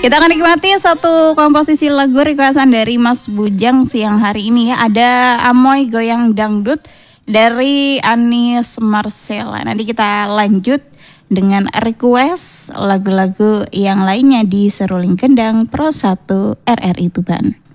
Kita akan nikmati satu komposisi lagu requestan dari Mas Bujang siang hari ini ya. Ada Amoy Goyang Dangdut dari Anis Marcella. Nanti kita lanjut dengan request lagu-lagu yang lainnya di Seruling Kendang Pro 1 RRI Tuban.